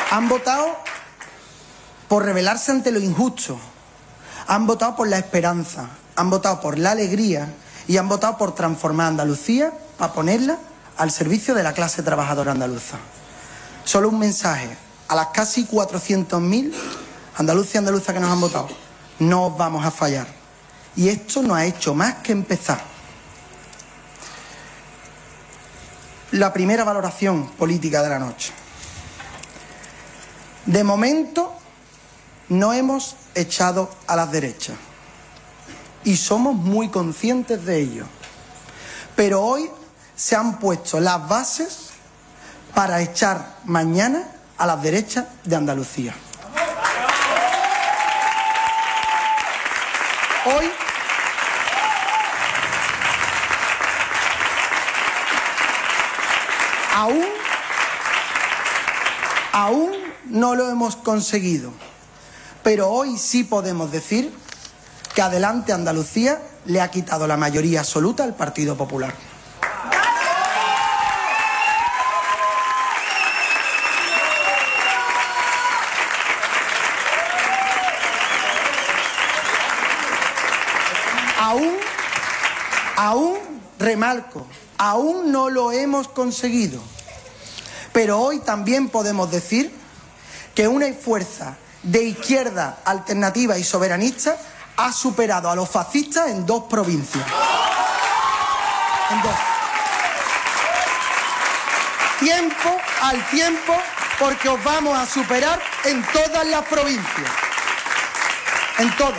Han votado por rebelarse ante lo injusto, han votado por la esperanza, han votado por la alegría y han votado por transformar Andalucía para ponerla al servicio de la clase trabajadora andaluza. Solo un mensaje a las casi 400.000 andaluces y andaluzas que nos han votado: no os vamos a fallar. Y esto no ha hecho más que empezar. La primera valoración política de la noche. De momento no hemos echado a las derechas y somos muy conscientes de ello. Pero hoy se han puesto las bases para echar mañana a las derechas de Andalucía. Hoy aún no lo hemos conseguido, pero hoy sí podemos decir que Adelante Andalucía le ha quitado la mayoría absoluta al Partido Popular. Remarco, aún no lo hemos conseguido, pero hoy también podemos decir que una fuerza de izquierda alternativa y soberanista ha superado a los fascistas en 2 provincias. Tiempo al tiempo, porque os vamos a superar en todas las provincias. En todas.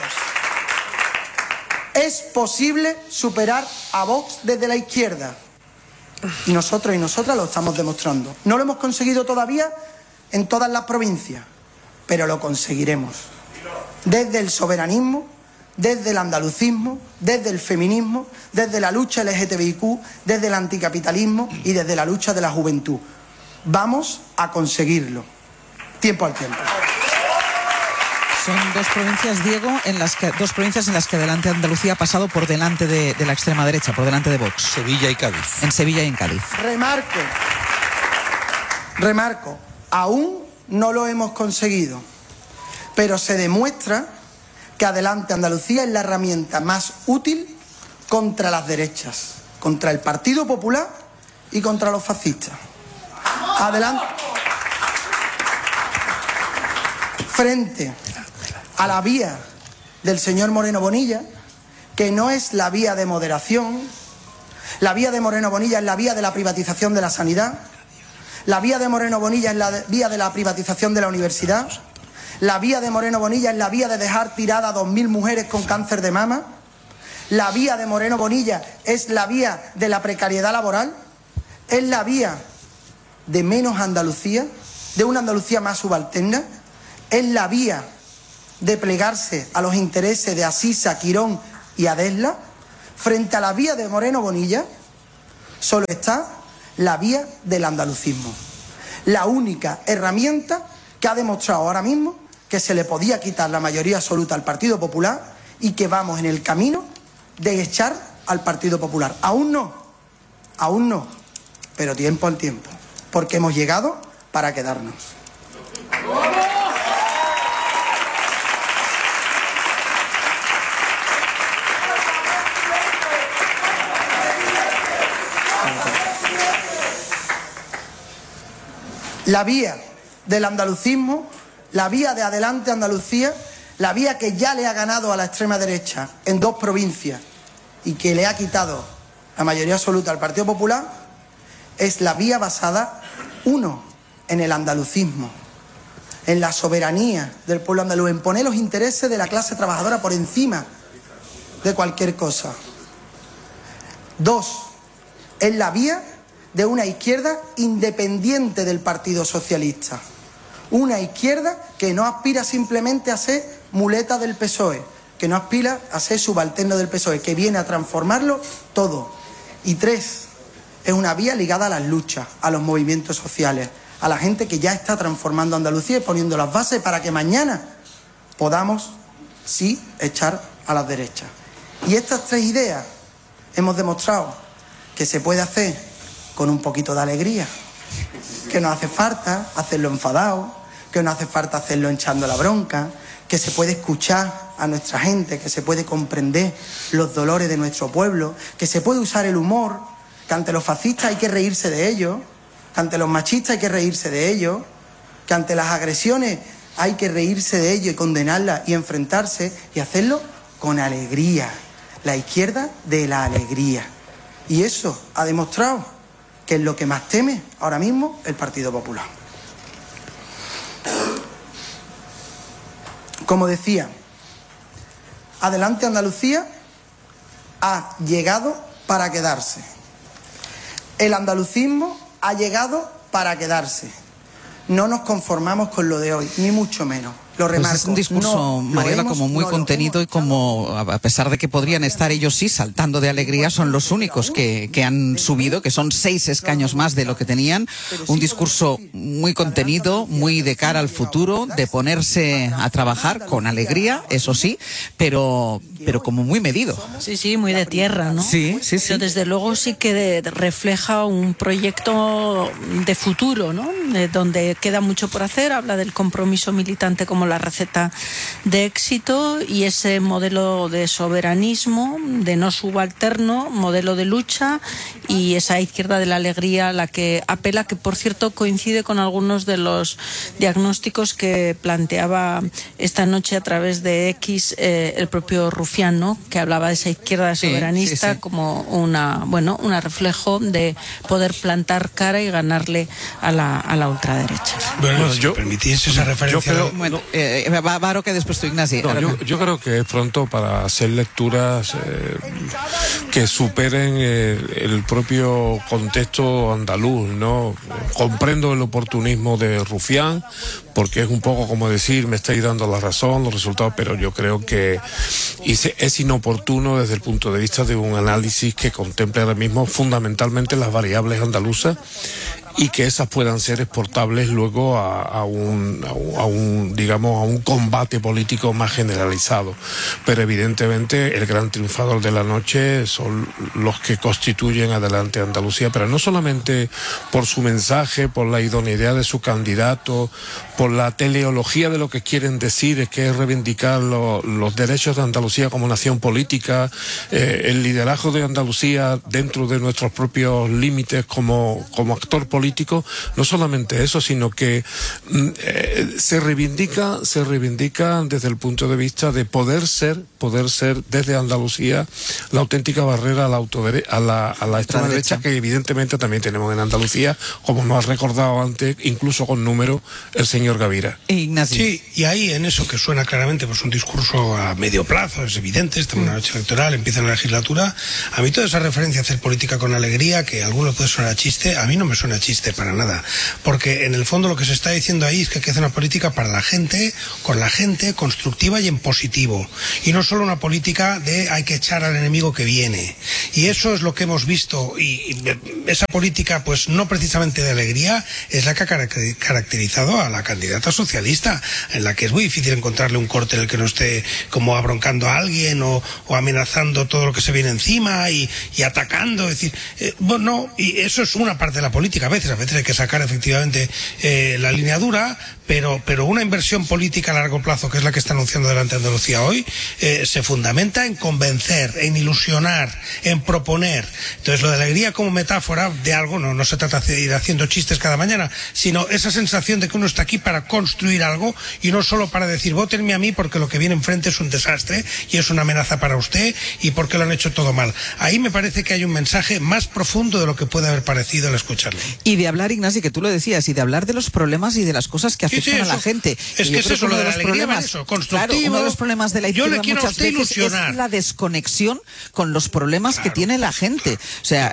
Es posible superar a Vox desde la izquierda. Y nosotros y nosotras lo estamos demostrando. No lo hemos conseguido todavía en todas las provincias, pero lo conseguiremos. Desde el soberanismo, desde el andalucismo, desde el feminismo, desde la lucha LGTBIQ, desde el anticapitalismo y desde la lucha de la juventud. Vamos a conseguirlo. Tiempo al tiempo. Son 2 provincias, Diego, dos provincias en las que Adelante Andalucía ha pasado por delante de la extrema derecha, por delante de Vox. Sevilla y Cádiz. En Sevilla y en Cádiz. Remarco, aún no lo hemos conseguido, pero se demuestra que Adelante Andalucía es la herramienta más útil contra las derechas, contra el Partido Popular y contra los fascistas. Adelante. Frente a la vía del señor Moreno Bonilla, que no es la vía de moderación. La vía de Moreno Bonilla es la vía de la privatización de la sanidad. La vía de Moreno Bonilla es la vía de la privatización de la universidad. La vía de Moreno Bonilla es la vía de dejar tirada a 2.000 mujeres con cáncer de mama. La vía de Moreno Bonilla es la vía de la precariedad laboral. Es la vía de menos Andalucía, de una Andalucía más subalterna. Es la vía de plegarse a los intereses de Asisa, Quirón y Adesla. Frente a la vía de Moreno Bonilla solo está la vía del andalucismo, la única herramienta que ha demostrado ahora mismo que se le podía quitar la mayoría absoluta al Partido Popular y que vamos en el camino de echar al Partido Popular. Aún no, pero tiempo al tiempo, porque hemos llegado para quedarnos. La vía del andalucismo, la vía de Adelante Andalucía, la vía que ya le ha ganado a la extrema derecha en 2 provincias y que le ha quitado la mayoría absoluta al Partido Popular, es la vía basada, en el andalucismo, en la soberanía del pueblo andaluz, en poner los intereses de la clase trabajadora por encima de cualquier cosa. 2, es la vía de una izquierda independiente del Partido Socialista. Una izquierda que no aspira simplemente a ser muleta del PSOE, que no aspira a ser subalterno del PSOE, que viene a transformarlo todo. Y 3, es una vía ligada a las luchas, a los movimientos sociales, a la gente que ya está transformando Andalucía y poniendo las bases para que mañana podamos, sí, echar a las derechas. Y estas 3 ideas hemos demostrado que se puede hacer con un poquito de alegría, que nos hace falta hacerlo enfadado, que no hace falta hacerlo echando la bronca, que se puede escuchar a nuestra gente, que se puede comprender los dolores de nuestro pueblo, que se puede usar el humor, que ante los fascistas hay que reírse de ellos, que ante los machistas hay que reírse de ellos, que ante las agresiones hay que reírse de ellos y condenarlas y enfrentarse y hacerlo con alegría. La izquierda de la alegría. Y eso ha demostrado que es lo que más teme ahora mismo el Partido Popular. Como decía, Adelante Andalucía ha llegado para quedarse. El andalucismo ha llegado para quedarse. No nos conformamos con lo de hoy, ni mucho menos. Lo remarco. Pues es un discurso, Mariela, como muy contenido y como, a pesar de que podrían estar ellos sí saltando de alegría, son los únicos que han subido, que son 6 escaños más de lo que tenían. Un discurso muy contenido, muy de cara al futuro, de ponerse a trabajar con alegría, eso sí, pero como muy medido. Sí, muy de tierra, ¿no? Sí. Pero desde luego sí que refleja un proyecto de futuro, ¿no? Donde queda mucho por hacer. Habla del compromiso militante como la receta de éxito y ese modelo de soberanismo, de no subalterno, modelo de lucha y esa izquierda de la alegría a la que apela, que por cierto coincide con algunos de los diagnósticos que planteaba esta noche a través de X el propio Rufián, ¿no? Que hablaba de esa izquierda soberanista como un reflejo de poder plantar cara y ganarle a la ultraderecha. Bueno, si permitís esa referencia. Varo, que después tú, Ignasi. No, yo creo que es pronto para hacer lecturas que superen el propio contexto andaluz, ¿no? Comprendo el oportunismo de Rufián, porque es un poco como decir, me estáis dando la razón, los resultados, pero yo creo que es inoportuno desde el punto de vista de un análisis que contemple ahora mismo fundamentalmente las variables andaluzas y que esas puedan ser exportables luego a un combate político más generalizado. Pero evidentemente el gran triunfador de la noche son los que constituyen Adelante Andalucía, pero no solamente por su mensaje, por la idoneidad de su candidato, por la teleología de lo que quieren decir, que es reivindicar los derechos de Andalucía como nación política, el liderazgo de Andalucía dentro de nuestros propios límites como actor político. No solamente eso, sino que se reivindica desde el punto de vista de poder ser desde Andalucía la auténtica barrera a la extrema derecha, que evidentemente también tenemos en Andalucía, como nos ha recordado antes, incluso con número, el señor Gavira. Ignacio. Sí, y ahí en eso que suena claramente pues un discurso a medio plazo, es evidente, estamos en una noche electoral, empieza la legislatura. A mí toda esa referencia a hacer política con alegría, que a algunos puede sonar a chiste, a mí no me suena a chiste para nada, porque en el fondo lo que se está diciendo ahí es que hay que hacer una política para la gente, con la gente, constructiva y en positivo, y no solo una política de hay que echar al enemigo que viene. Y eso es lo que hemos visto, y esa política pues no precisamente de alegría es la que ha caracterizado a la candidata socialista, en la que es muy difícil encontrarle un corte en el que no esté como abroncando a alguien o amenazando todo lo que se viene encima y atacando, es decir, y eso es una parte de la política. A veces hay que sacar efectivamente la línea dura, pero una inversión política a largo plazo, que es la que está anunciando Adelante Andalucía hoy, se fundamenta en convencer, en ilusionar, en proponer. Entonces lo de la alegría como metáfora de algo, no se trata de ir haciendo chistes cada mañana, sino esa sensación de que uno está aquí para construir algo y no solo para decir vótenme a mí porque lo que viene enfrente es un desastre y es una amenaza para usted y porque lo han hecho todo mal. Ahí me parece que hay un mensaje más profundo de lo que puede haber parecido al escucharlo. Y de hablar, Ignasi, que tú lo decías, y de hablar de los problemas y de las cosas que afectan a la gente. Es que es eso, lo de la alegría va eso, constructivo. Claro, uno de los problemas de la izquierda muchas veces ilusionar. es la desconexión con los problemas que tiene la gente. O sea,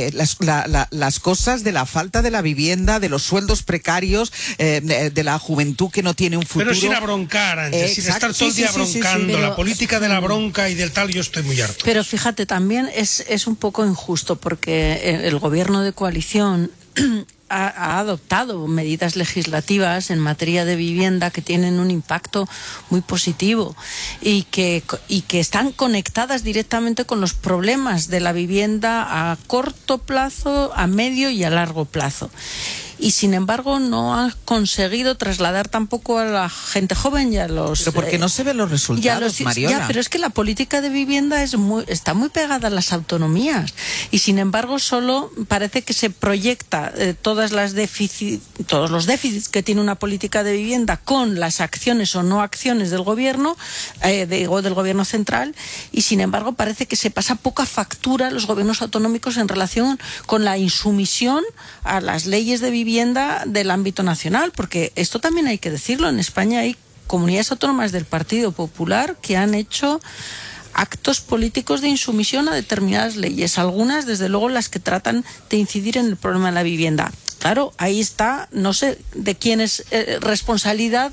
las cosas de la falta de la vivienda, de los sueldos precarios, de la juventud que no tiene un futuro. Pero sin abroncar, Ángel, sin estar todo el día broncando. Pero la política de la bronca y del tal, yo estoy muy harto. Pero fíjate, también es un poco injusto porque el gobierno de coalición ha adoptado medidas legislativas en materia de vivienda que tienen un impacto muy positivo y que están conectadas directamente con los problemas de la vivienda a corto plazo, a medio y a largo plazo. y sin embargo no ha conseguido trasladar tampoco a la gente joven y a los... Pero porque no se ven los resultados, Mariola. Ya, pero es que la política de vivienda está muy pegada a las autonomías y sin embargo solo parece que se proyecta todos los déficits que tiene una política de vivienda con las acciones o no acciones del gobierno, del gobierno central, y sin embargo parece que se pasa poca factura a los gobiernos autonómicos en relación con la insumisión a las leyes de vivienda del ámbito nacional, porque esto también hay que decirlo, en España hay comunidades autónomas del Partido Popular que han hecho actos políticos de insumisión a determinadas leyes, algunas desde luego las que tratan de incidir en el problema de la vivienda. Claro, ahí está, no sé de quién es responsabilidad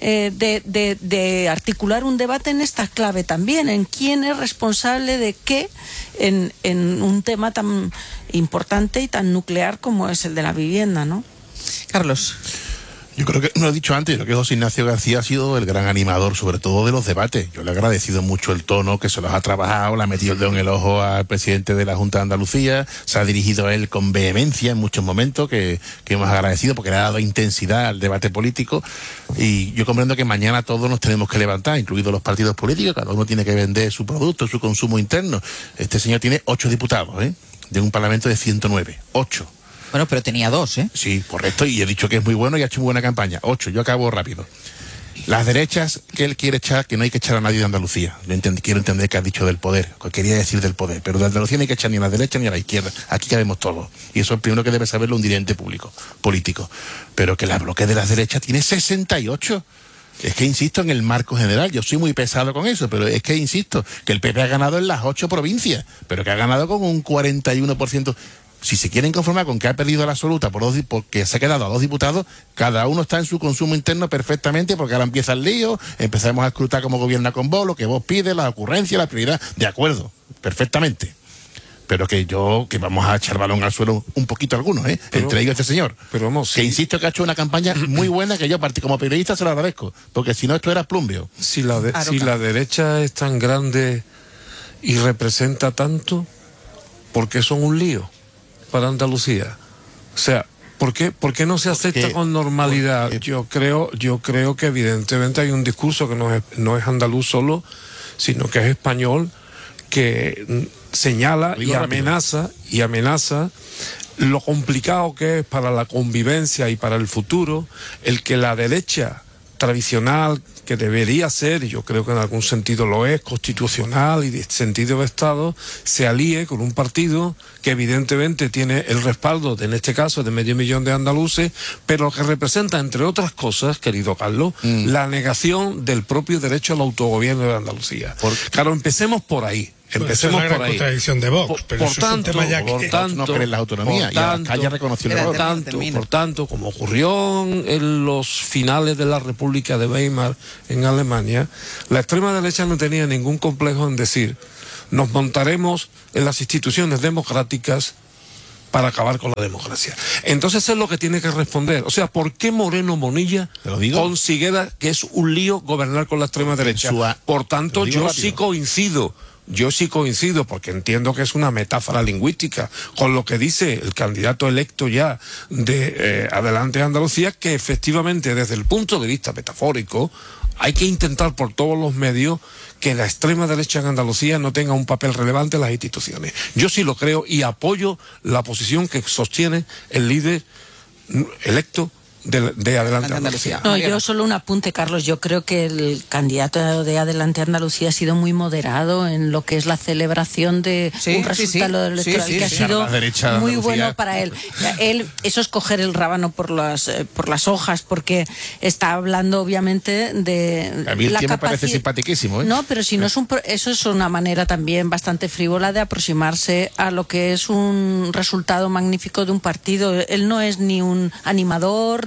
de articular un debate en esta clave también, en quién es responsable de qué en un tema tan importante y tan nuclear como es el de la vivienda, ¿no? Carlos. Yo creo que, lo he dicho antes, creo que José Ignacio García ha sido el gran animador, sobre todo de los debates. Yo le he agradecido mucho el tono, que se los ha trabajado, le ha metido el dedo en el ojo al presidente de la Junta de Andalucía, se ha dirigido a él con vehemencia en muchos momentos, que hemos agradecido porque le ha dado intensidad al debate político. Y yo comprendo que mañana todos nos tenemos que levantar, incluidos los partidos políticos, cada uno tiene que vender su producto, su consumo interno. Este señor tiene 8 diputados, de un parlamento de 109, 8. Bueno, pero tenía 2, ¿eh? Sí, correcto, y he dicho que es muy bueno y ha hecho muy buena campaña. 8, yo acabo rápido. Las derechas que él quiere echar, que no hay que echar a nadie de Andalucía. Quiero entender que has dicho del poder, que quería decir del poder, pero de Andalucía no hay que echar ni a la derecha ni a la izquierda. Aquí cabemos todos. Y eso es primero que debe saberlo un dirigente político. Pero que la bloque de las derechas tiene 68. Es que insisto en el marco general, yo soy muy pesado con eso, pero es que insisto, que el PP ha ganado en las 8 provincias, pero que ha ganado con un 41%. Si se quieren conformar con que ha perdido la absoluta porque se ha quedado a 2 diputados, cada uno está en su consumo interno perfectamente, porque ahora empieza el lío, empezamos a escrutar cómo gobierna con vos, lo que vos pides, la ocurrencia, la prioridad, de acuerdo, perfectamente. Pero que vamos a echar balón al suelo un poquito algunos, entre ellos este señor. Pero vamos, que insisto que ha hecho una campaña muy buena, que yo como periodista se lo agradezco, porque si no esto era plumbio. Si la derecha es tan grande y representa tanto, ¿por qué son un lío para Andalucía? O sea, ¿por qué no se acepta con normalidad? Yo creo que evidentemente hay un discurso que no es andaluz solo, sino que es español, que señala y amenaza lo complicado que es para la convivencia y para el futuro el que la derecha tradicional, que debería ser, y yo creo que en algún sentido lo es, constitucional y de sentido de Estado, se alíe con un partido que evidentemente tiene el respaldo, en este caso, de 500.000 de andaluces, pero que representa, entre otras cosas, querido Carlos, la negación del propio derecho al autogobierno de Andalucía. Claro, empecemos por ahí. Empecemos por ahí. Contradicción de Vox, pero por tanto, no creen la autonomía y a la calle reconoció por tanto, como ocurrió en los finales de la República de Weimar en Alemania, la extrema derecha no tenía ningún complejo en decir: nos montaremos en las instituciones democráticas para acabar con la democracia. Entonces es lo que tiene que responder. O sea, ¿por qué Moreno Bonilla considera que es un lío gobernar con la extrema derecha? Por tanto, yo sí coincido, porque entiendo que es una metáfora lingüística con lo que dice el candidato electo ya de Adelante Andalucía, que efectivamente desde el punto de vista metafórico hay que intentar por todos los medios que la extrema derecha en Andalucía no tenga un papel relevante en las instituciones. Yo sí lo creo y apoyo la posición que sostiene el líder electo de Adelante Andalucía. No, yo solo un apunte, Carlos. Yo creo que el candidato de Adelante Andalucía ha sido muy moderado en lo que es la celebración de un resultado electoral que ha sido muy bueno para él. Eso es coger el rábano por las hojas, porque está hablando obviamente de a mí el me parece simpaticísimo, No, pero si no es eso es una manera también bastante frívola de aproximarse a lo que es un resultado magnífico de un partido. Él no es ni un animador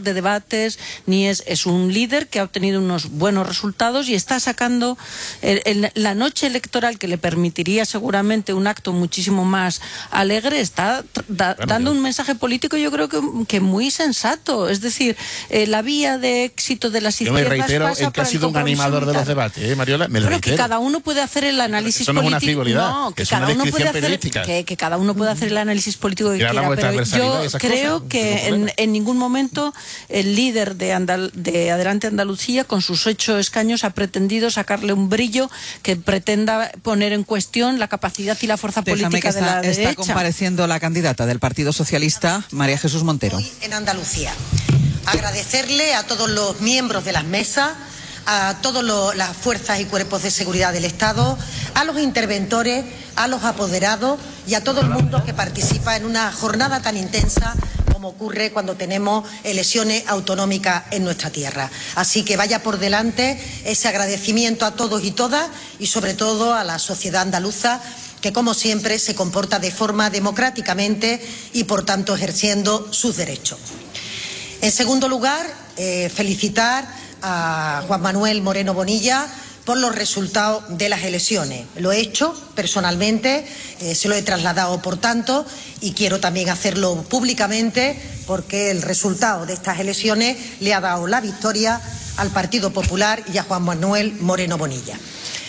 de debates, ni es un líder que ha obtenido unos buenos resultados y está sacando la noche electoral que le permitiría seguramente un acto muchísimo más alegre, está dando un mensaje político, yo creo que muy sensato. Es decir, la vía de éxito de las izquierdas. Yo me reitero pasa en que ha sido un animador de los debates, Mariola. Pero que cada uno puede hacer el análisis eso no político. Es una frivolidad, no, que es cada una uno puede hacer periodística. que cada uno puede hacer el análisis político que quiera. Pero yo creo que en ningún momento el líder de Adelante Andalucía, con sus 8 escaños, ha pretendido sacarle un brillo que pretenda poner en cuestión la capacidad y la fuerza política de la derecha. Está compareciendo la candidata del Partido Socialista, María Jesús Montero. En Andalucía. Agradecerle a todos los miembros de las mesas, a todas las fuerzas y cuerpos de seguridad del Estado, a los interventores, a los apoderados y a todo el mundo que participa en una jornada tan intensa como ocurre cuando tenemos elecciones autonómicas en nuestra tierra. Así que vaya por delante ese agradecimiento a todos y todas y sobre todo a la sociedad andaluza, que como siempre se comporta de forma democráticamente y por tanto ejerciendo sus derechos. En segundo lugar, felicitar a Juan Manuel Moreno Bonilla por los resultados de las elecciones. Lo he hecho personalmente, se lo he trasladado por tanto y quiero también hacerlo públicamente porque el resultado de estas elecciones le ha dado la victoria al Partido Popular y a Juan Manuel Moreno Bonilla.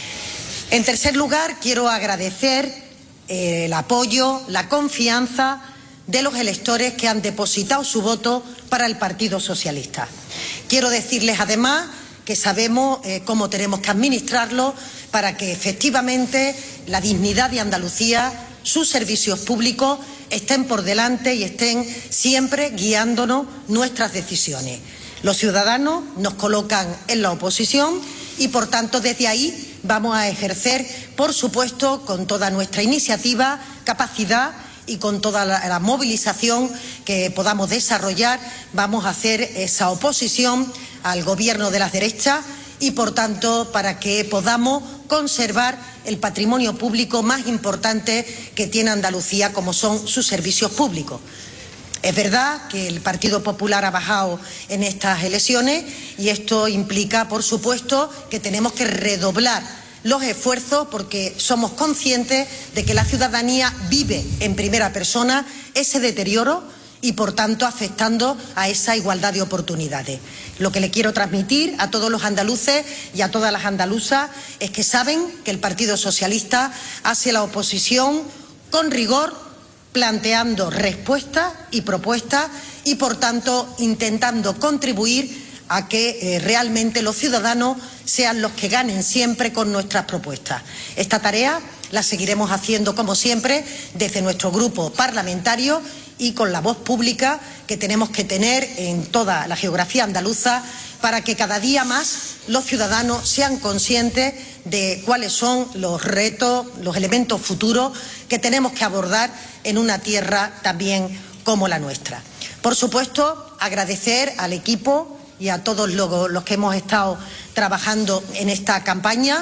En tercer lugar, quiero agradecer el apoyo, la confianza de los electores que han depositado su voto para el Partido Socialista. Quiero decirles además que sabemos cómo tenemos que administrarlo para que efectivamente la dignidad de Andalucía, sus servicios públicos estén por delante y estén siempre guiándonos nuestras decisiones. Los ciudadanos nos colocan en la oposición y por tanto desde ahí vamos a ejercer, por supuesto, con toda nuestra iniciativa, capacidad y con toda la movilización que podamos desarrollar, vamos a hacer esa oposición al gobierno de las derechas y, por tanto, para que podamos conservar el patrimonio público más importante que tiene Andalucía, como son sus servicios públicos. Es verdad que el Partido Popular ha bajado en estas elecciones y esto implica, por supuesto, que tenemos que redoblar los esfuerzos porque somos conscientes de que la ciudadanía vive en primera persona ese deterioro y, por tanto, afectando a esa igualdad de oportunidades. Lo que le quiero transmitir a todos los andaluces y a todas las andaluzas es que saben que el Partido Socialista hace la oposición con rigor, planteando respuestas y propuestas y, por tanto, intentando contribuir a que realmente los ciudadanos sean los que ganen siempre con nuestras propuestas. Esta tarea la seguiremos haciendo, como siempre, desde nuestro grupo parlamentario y con la voz pública que tenemos que tener en toda la geografía andaluza para que cada día más los ciudadanos sean conscientes de cuáles son los retos, los elementos futuros que tenemos que abordar en una tierra también como la nuestra. Por supuesto, agradecer al equipo y a todos los que hemos estado trabajando en esta campaña.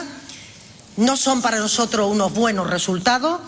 No son para nosotros unos buenos resultados.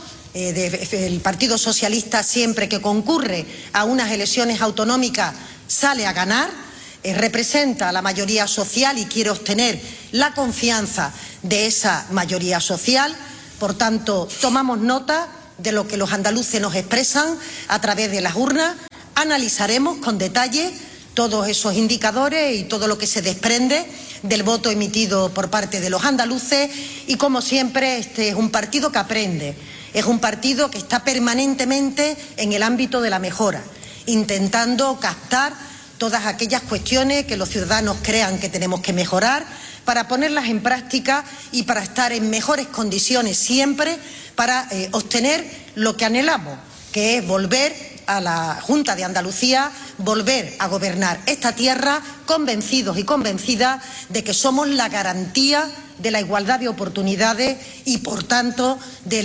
El Partido Socialista, siempre que concurre a unas elecciones autonómicas, sale a ganar, representa a la mayoría social y quiere obtener la confianza de esa mayoría social. Por tanto, tomamos nota de lo que los andaluces nos expresan a través de las urnas, analizaremos con detalle todos esos indicadores y todo lo que se desprende del voto emitido por parte de los andaluces y, como siempre, este es un partido que aprende, es un partido que está permanentemente en el ámbito de la mejora, intentando captar todas aquellas cuestiones que los ciudadanos crean que tenemos que mejorar para ponerlas en práctica y para estar en mejores condiciones siempre para obtener lo que anhelamos, que es volver a la Junta de Andalucía, volver a gobernar esta tierra convencidos y convencidas de que somos la garantía de la igualdad de oportunidades y, por tanto,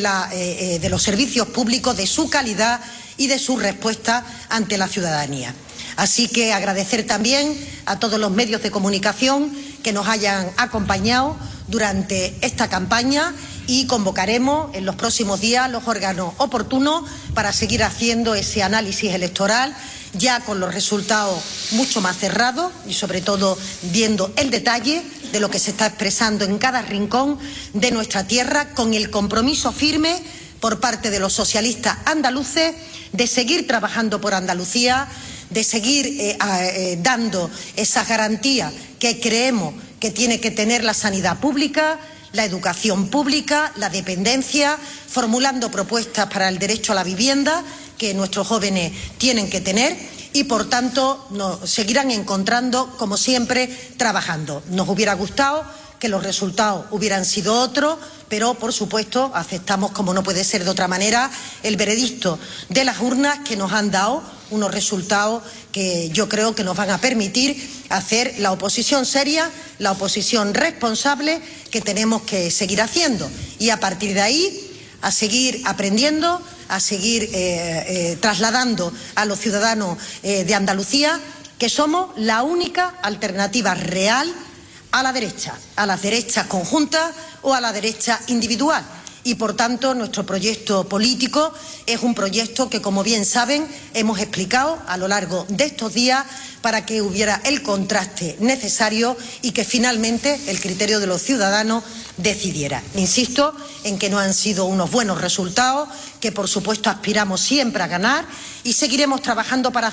de los servicios públicos, de su calidad y de su respuesta ante la ciudadanía. Así que agradecer también a todos los medios de comunicación que nos hayan acompañado durante esta campaña y convocaremos en los próximos días los órganos oportunos para seguir haciendo ese análisis electoral ya con los resultados mucho más cerrados y sobre todo viendo el detalle de lo que se está expresando en cada rincón de nuestra tierra, con el compromiso firme por parte de los socialistas andaluces de seguir trabajando por Andalucía, de seguir dando esas garantías que creemos que tiene que tener la sanidad pública, la educación pública, la dependencia, formulando propuestas para el derecho a la vivienda que nuestros jóvenes tienen que tener y, por tanto, nos seguirán encontrando, como siempre, trabajando. Nos hubiera gustado que los resultados hubieran sido otros, pero, por supuesto, aceptamos, como no puede ser de otra manera, el veredicto de las urnas que nos han dado unos resultados que yo creo que nos van a permitir hacer la oposición seria, la oposición responsable que tenemos que seguir haciendo. Y a partir de ahí, a seguir aprendiendo, a seguir trasladando a los ciudadanos de Andalucía que somos la única alternativa real a la derecha, a las derechas conjuntas o a la derecha individual. Y, por tanto, nuestro proyecto político es un proyecto que, como bien saben, hemos explicado a lo largo de estos días para que hubiera el contraste necesario y que finalmente el criterio de los ciudadanos decidiera. Insisto en que no han sido unos buenos resultados, que por supuesto aspiramos siempre a ganar y seguiremos trabajando para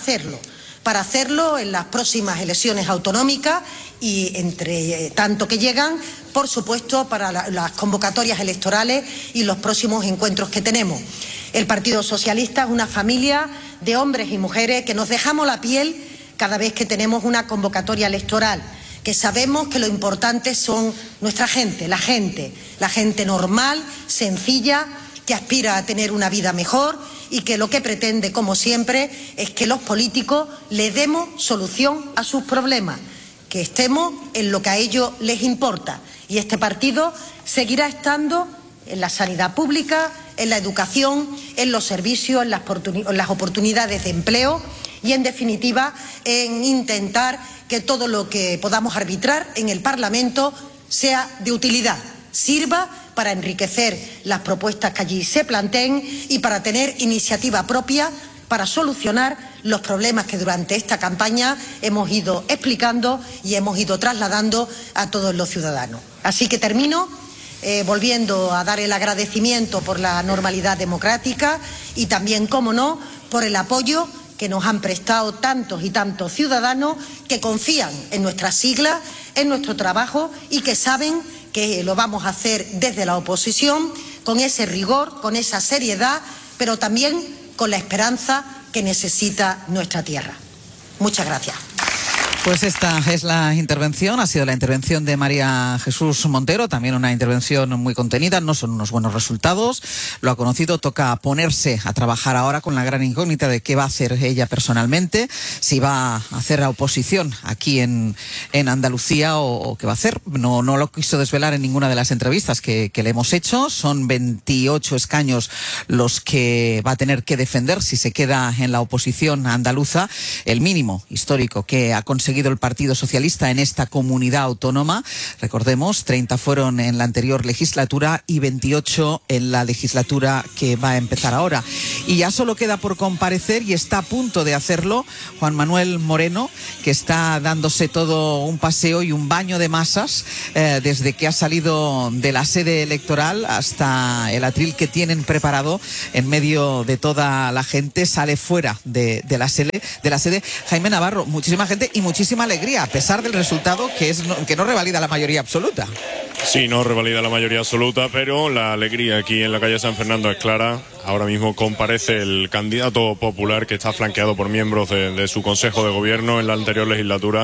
hacerlo en las próximas elecciones autonómicas y, entre tanto que llegan, por supuesto, para las convocatorias electorales y los próximos encuentros que tenemos. El Partido Socialista es una familia de hombres y mujeres que nos dejamos la piel cada vez que tenemos una convocatoria electoral, que sabemos que lo importante son nuestra gente, la gente normal, sencilla, que aspira a tener una vida mejor y que lo que pretende, como siempre, es que los políticos le demos solución a sus problemas, que estemos en lo que a ellos les importa. Y este partido seguirá estando en la sanidad pública, en la educación, en los servicios, en las oportunidades de empleo y, en definitiva, en intentar que todo lo que podamos arbitrar en el Parlamento sea de utilidad, sirva para enriquecer las propuestas que allí se planteen y para tener iniciativa propia para solucionar los problemas que durante esta campaña hemos ido explicando y hemos ido trasladando a todos los ciudadanos. Así que termino volviendo a dar el agradecimiento por la normalidad democrática y también, cómo no, por el apoyo que nos han prestado tantos y tantos ciudadanos que confían en nuestras siglas, en nuestro trabajo y que saben que lo vamos a hacer desde la oposición con ese rigor, con esa seriedad, pero también con la esperanza que necesita nuestra tierra. Muchas gracias. Pues esta es la intervención, ha sido la intervención de María Jesús Montero, también una intervención muy contenida, no son unos buenos resultados, lo ha conocido, toca ponerse a trabajar ahora con la gran incógnita de qué va a hacer ella personalmente, si va a hacer oposición aquí en Andalucía o qué va a hacer. No lo quiso desvelar en ninguna de las entrevistas que le hemos hecho, son 28 escaños los que va a tener que defender si se queda en la oposición andaluza, el mínimo histórico que ha conseguido el Partido Socialista en esta comunidad autónoma. Recordemos, 30 fueron en la anterior legislatura y 28 en la legislatura que va a empezar ahora. Y ya solo queda por comparecer, y está a punto de hacerlo, Juan Manuel Moreno, que está dándose todo un paseo y un baño de masas desde que ha salido de la sede electoral hasta el atril que tienen preparado en medio de toda la gente. Sale fuera de la sede. Jaime Navarro, muchísima gente y muchísima alegría, a pesar del resultado que no revalida la mayoría absoluta. Sí, no revalida la mayoría absoluta, pero la alegría aquí en la calle San Fernando es clara. Ahora mismo comparece el candidato popular que está flanqueado por miembros de su Consejo de Gobierno en la anterior legislatura.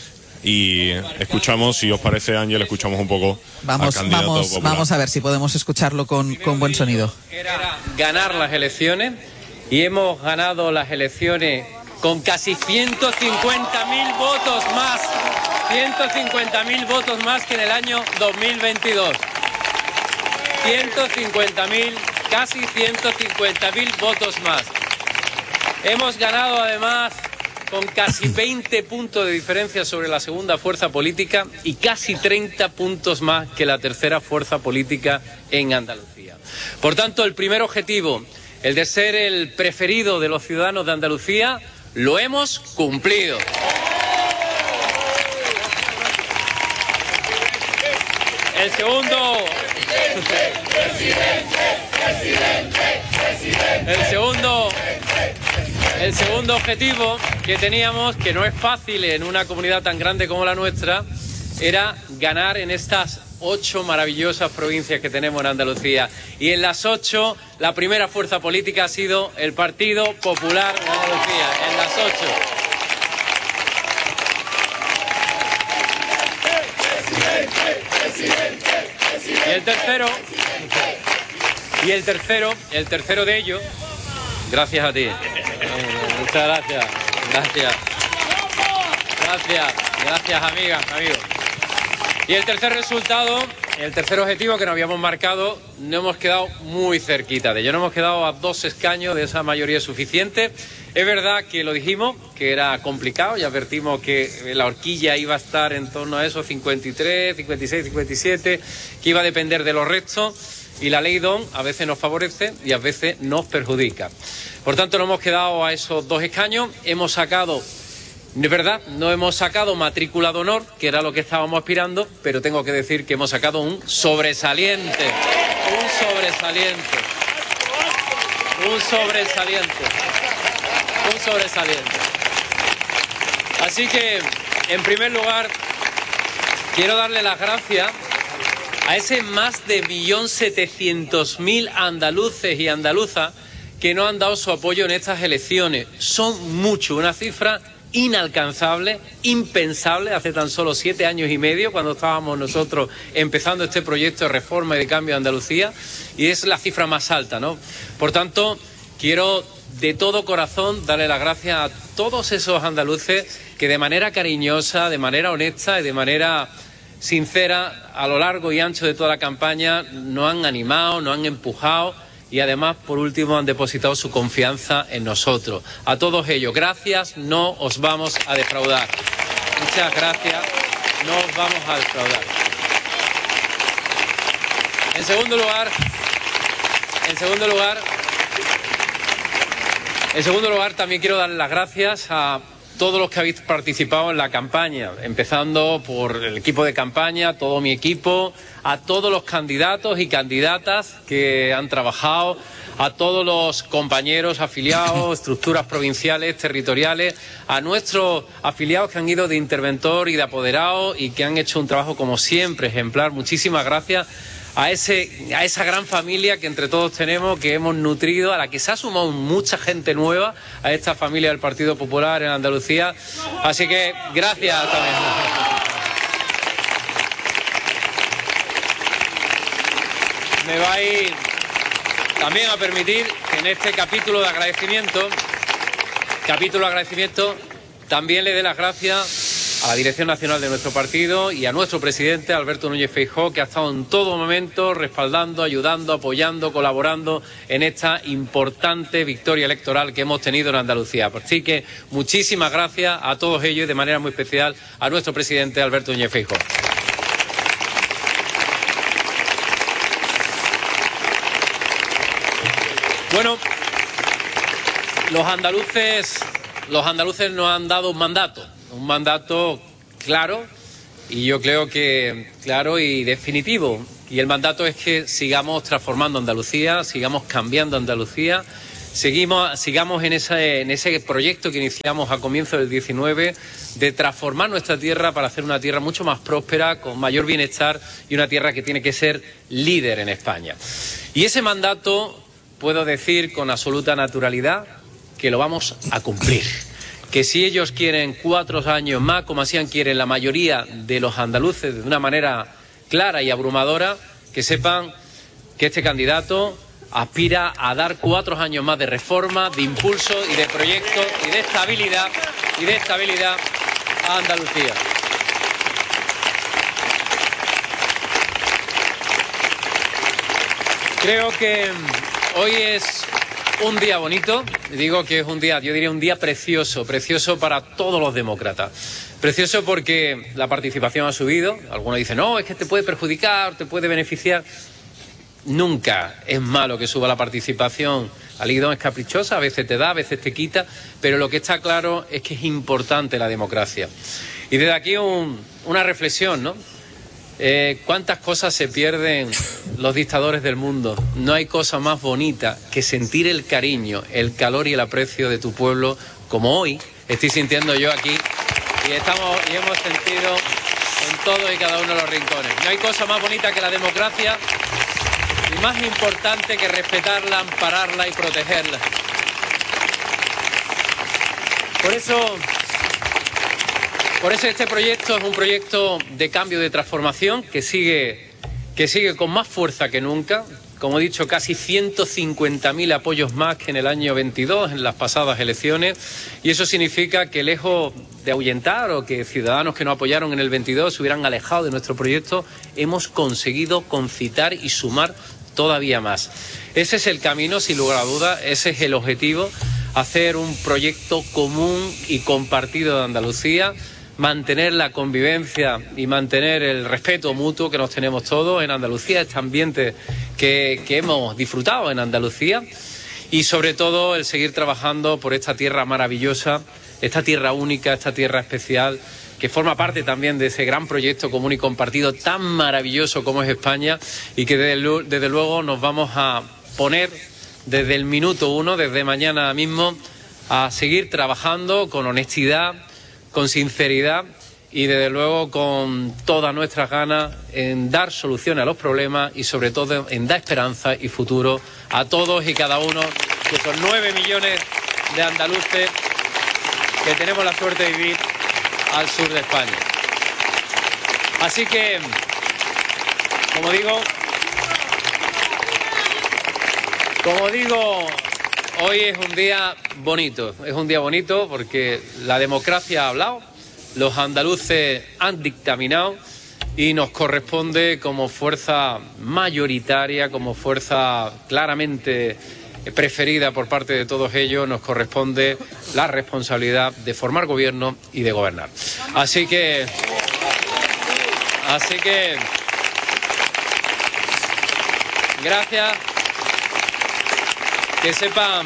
Y escuchamos, si os parece, Ángel, escuchamos un poco al candidato popular. Vamos a ver si podemos escucharlo con buen sonido. Era ganar las elecciones y hemos ganado las elecciones con casi 150.000 votos más. 150.000 votos más que en el año 2022. 150.000, casi 150.000 votos más. Hemos ganado además con casi 20 puntos de diferencia sobre la segunda fuerza política y casi 30 puntos más que la tercera fuerza política en Andalucía. Por tanto, el primer objetivo, el de ser el preferido de los ciudadanos de Andalucía, Lo hemos cumplido. El segundo objetivo que teníamos, que no es fácil en una comunidad tan grande como la nuestra, era ganar en estas 8 maravillosas provincias que tenemos en Andalucía. Y en las 8, la primera fuerza política ha sido el Partido Popular de Andalucía. En las 8. Y el tercero de ellos, gracias a ti. Muchas gracias. Gracias, amigas, amigos. Y el tercer resultado, el tercer objetivo que nos habíamos marcado, no hemos quedado muy cerquita de ello. No hemos quedado a 2 escaños de esa mayoría suficiente. Es verdad que lo dijimos, que era complicado, y advertimos que la horquilla iba a estar en torno a esos 53, 56, 57, que iba a depender de los restos, y la ley DON a veces nos favorece y a veces nos perjudica. Por tanto, no hemos quedado a esos 2 escaños, hemos sacado... De verdad, no hemos sacado matrícula de honor, que era lo que estábamos aspirando, pero tengo que decir que hemos sacado un sobresaliente. Así que, en primer lugar, quiero darle las gracias a ese más de 1.700.000 andaluces y andaluzas que nos han dado su apoyo en estas elecciones. Son muchos, una cifra inalcanzable, impensable, hace tan solo 7 años y medio, cuando estábamos nosotros empezando este proyecto de reforma y de cambio de Andalucía, y es la cifra más alta, ¿no? Por tanto, quiero de todo corazón darle las gracias a todos esos andaluces que de manera cariñosa, de manera honesta y de manera sincera, a lo largo y ancho de toda la campaña, nos han animado, nos han empujado, y además, por último, han depositado su confianza en nosotros. A todos ellos, gracias, no os vamos a defraudar. Muchas gracias, no os vamos a defraudar. En segundo lugar, también quiero dar las gracias a todos los que habéis participado en la campaña, empezando por el equipo de campaña, todo mi equipo, a todos los candidatos y candidatas que han trabajado, a todos los compañeros afiliados, estructuras provinciales, territoriales, a nuestros afiliados que han ido de interventor y de apoderado y que han hecho un trabajo como siempre ejemplar. Muchísimas gracias a esa gran familia que entre todos tenemos, que hemos nutrido, a la que se ha sumado mucha gente nueva a esta familia del Partido Popular en Andalucía. Así que gracias también. Me vais también a permitir que en este capítulo de agradecimiento también le dé las gracias a la Dirección Nacional de nuestro partido y a nuestro presidente, Alberto Núñez Feijóo, que ha estado en todo momento respaldando, ayudando, apoyando, colaborando en esta importante victoria electoral que hemos tenido en Andalucía. Así que muchísimas gracias a todos ellos y de manera muy especial a nuestro presidente, Alberto Núñez Feijóo. Bueno, los andaluces nos han dado un mandato claro, y yo creo que claro y definitivo. Y el mandato es que sigamos transformando Andalucía, sigamos cambiando Andalucía, sigamos en ese proyecto que iniciamos a comienzos del 19 de transformar nuestra tierra para hacer una tierra mucho más próspera, con mayor bienestar, y una tierra que tiene que ser líder en España. Y ese mandato puedo decir con absoluta naturalidad que lo vamos a cumplir. Que si ellos quieren 4 años más, como así quieren la mayoría de los andaluces, de una manera clara y abrumadora, que sepan que este candidato aspira a dar 4 años más de reforma, de impulso y de proyecto y de estabilidad a Andalucía. Creo que hoy es un día bonito, digo que es un día, yo diría un día precioso para todos los demócratas. Precioso porque la participación ha subido, algunos dicen, no, es que te puede perjudicar, te puede beneficiar. nunca es malo que suba la participación. La Ligue 2 es caprichosa, a veces te da, a veces te quita, pero lo que está claro es que es importante la democracia. Y desde aquí una reflexión, ¿no? ¿Cuántas cosas se pierden los dictadores del mundo? No hay cosa más bonita que sentir el cariño, el calor y el aprecio de tu pueblo, como hoy estoy sintiendo yo aquí, y hemos sentido en todos y cada uno de los rincones. No hay cosa más bonita que la democracia y más importante que respetarla, ampararla y protegerla. Por eso este proyecto es un proyecto de cambio, de transformación que sigue con más fuerza que nunca. Como he dicho, casi 150.000 apoyos más que en el año 22, en las pasadas elecciones. Y eso significa que, lejos de ahuyentar o que ciudadanos que no apoyaron en el 22 se hubieran alejado de nuestro proyecto, hemos conseguido concitar y sumar todavía más. Ese es el camino, sin lugar a dudas, ese es el objetivo, hacer un proyecto común y compartido de Andalucía, mantener la convivencia y mantener el respeto mutuo que nos tenemos todos en Andalucía, este ambiente que hemos disfrutado en Andalucía, y sobre todo el seguir trabajando por esta tierra maravillosa, esta tierra única, esta tierra especial, que forma parte también de ese gran proyecto común y compartido tan maravilloso como es España, y que desde luego nos vamos a poner desde el minuto uno, desde mañana mismo, a seguir trabajando con honestidad, con sinceridad y desde luego con todas nuestras ganas en dar soluciones a los problemas y sobre todo en dar esperanza y futuro a todos y cada uno de esos 9 millones de andaluces que tenemos la suerte de vivir al sur de España. Así que, como digo, hoy es un día bonito porque la democracia ha hablado, los andaluces han dictaminado y nos corresponde como fuerza mayoritaria, como fuerza claramente preferida por parte de todos ellos, nos corresponde la responsabilidad de formar gobierno y de gobernar. Así que gracias. Que sepan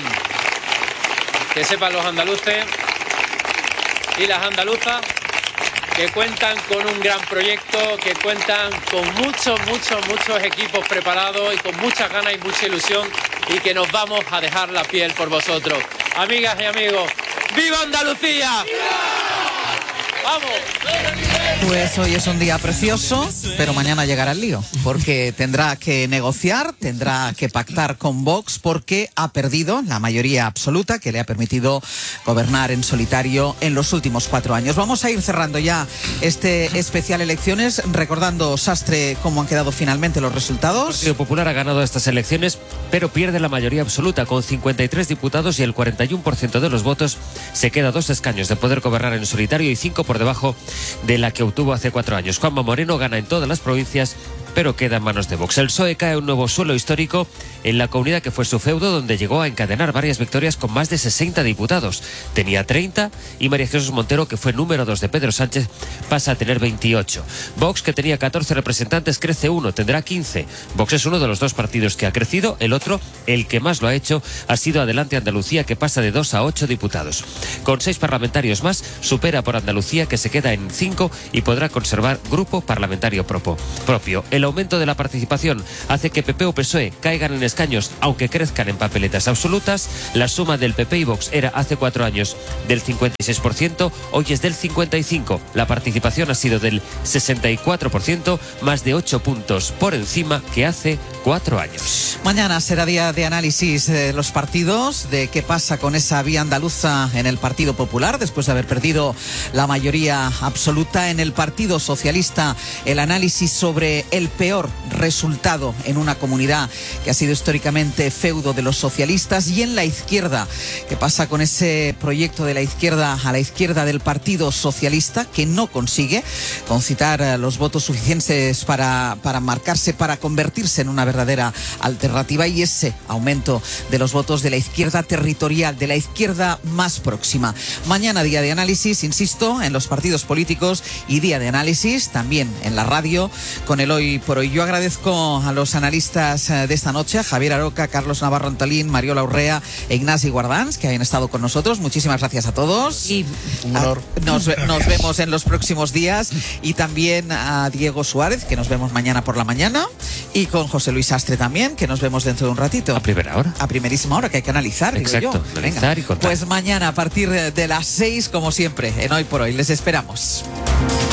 los andaluces y las andaluzas que cuentan con un gran proyecto, que cuentan con muchos equipos preparados y con muchas ganas y mucha ilusión, y que nos vamos a dejar la piel por vosotros. Amigas y amigos, ¡viva Andalucía! ¡Vamos! Pues hoy es un día precioso, pero mañana llegará el lío, porque tendrá que negociar, tendrá que pactar con Vox, porque ha perdido la mayoría absoluta que le ha permitido gobernar en solitario en los últimos 4 años. Vamos a ir cerrando ya este especial elecciones, recordando, Sastre, cómo han quedado finalmente los resultados. El Partido Popular ha ganado estas elecciones, pero pierde la mayoría absoluta, con 53 diputados y el 41% de los votos. Se queda 2 escaños de poder gobernar en solitario y 5 por debajo de la que obtuvo hace 4 años. Juanma Moreno gana en todas las provincias, pero queda en manos de Vox. El PSOE cae a un nuevo suelo histórico en la comunidad que fue su feudo, donde llegó a encadenar varias victorias con más de 60 diputados. Tenía 30 y María Jesús Montero, que fue número 2 de Pedro Sánchez, pasa a tener 28. Vox, que tenía 14 representantes, crece 1, tendrá 15. Vox es uno de los 2 partidos que ha crecido. El otro, el que más lo ha hecho, ha sido Adelante Andalucía, que pasa de 2 a 8 diputados. Con 6 parlamentarios más, supera por Andalucía, que se queda en 5 y podrá conservar grupo parlamentario propio. El aumento de la participación hace que PP o PSOE caigan en escaños, aunque crezcan en papeletas absolutas. La suma del PP y Vox era hace 4 años del 56%, hoy es del 55%. La participación ha sido del 64%, más de 8 puntos por encima que hace 4 años. Mañana será día de análisis de los partidos, de qué pasa con esa vía andaluza en el Partido Popular, después de haber perdido la mayoría absoluta. En el Partido Socialista, el análisis sobre el peor resultado en una comunidad que ha sido históricamente feudo de los socialistas, y en la izquierda, ¿qué pasa con ese proyecto de la izquierda a la izquierda del Partido Socialista, que no consigue concitar los votos suficientes para marcarse, para convertirse en una verdadera alternativa, y ese aumento de los votos de la izquierda territorial, de la izquierda más próxima? Mañana día de análisis, insisto, en los partidos políticos, y día de análisis también en la radio con el Hoy por Hoy. Yo agradezco a los analistas de esta noche, a Javier Aroca, Carlos Navarro Antolín, Mariola Urrea e Ignasi Guardans, que hayan estado con nosotros. Muchísimas gracias a todos. Y un honor. Nos vemos en los próximos días, y también a Diego Suárez, que nos vemos mañana por la mañana, y con José Luis Astre también, que nos vemos dentro de un ratito. A primera hora. A primerísima hora, que hay que analizar. Exacto, digo yo. analizar y contar. Pues mañana a partir de las 6, como siempre, en Hoy por Hoy. Les esperamos.